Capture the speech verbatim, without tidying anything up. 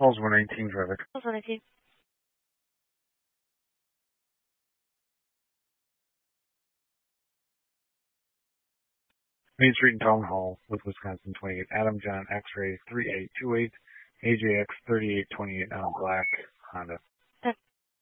Calls one nineteen traffic. Calls one nineteen. Main Street and Town Hall with Wisconsin twenty-eight. Adam John X-ray three eight two eight. A J X thirty-eight twenty-eight on black Honda.